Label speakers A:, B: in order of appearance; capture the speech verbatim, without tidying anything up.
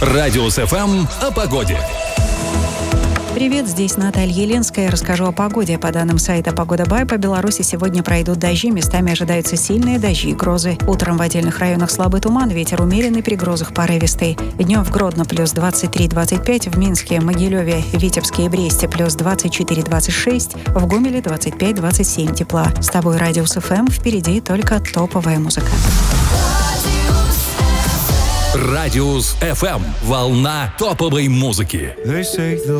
A: Радиус эф эм о погоде.
B: Привет, здесь Наталья Еленская. Расскажу о погоде. По данным сайта «Погода Бай», по Беларуси сегодня пройдут дожди. Местами ожидаются сильные дожди и грозы. Утром в отдельных районах слабый туман, ветер умеренный, при грозах порывистый. Днем в Гродно плюс двадцать три - двадцать пять, в Минске, Могилеве, Витебске и Бресте плюс двадцать четыре - двадцать шесть, в Гомеле двадцать пять - двадцать семь тепла. С тобой Радиус эф эм, впереди только топовая музыка.
A: Радиус эф эм. Волна топовой музыки.